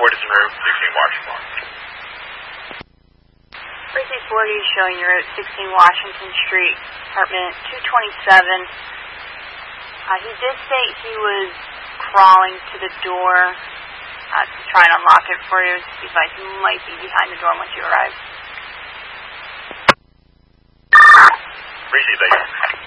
report is in room 16 Washington. Precinct 40 is showing you at 16 Washington Street, apartment 227. He did say he was crawling to the door to try and unlock it for you. He might be behind the door once you arrive. Appreciate that.